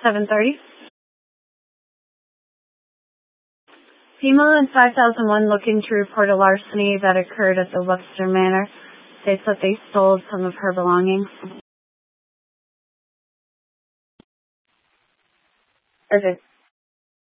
7:30. Female in 5001 looking to report a larceny that occurred at the Webster Manor. States that they stole some of her belongings. Okay.